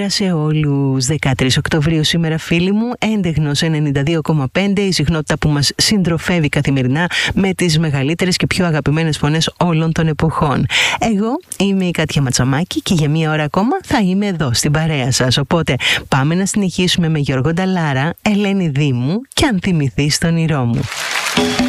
Καλημέρα σε όλους. 13 Οκτωβρίου σήμερα, φίλοι μου, έντεχνος 92,5, η συχνότητα που μας συντροφεύει καθημερινά με τις μεγαλύτερες και πιο αγαπημένες φωνές όλων των εποχών. Εγώ είμαι η Κάτια Ματσαμάκη και για μία ώρα ακόμα θα είμαι εδώ στην παρέα σας. Οπότε πάμε να συνεχίσουμε με Γιώργο Νταλάρα, Ελένη Δήμου και Αν θυμηθείς τον όνειρό μου.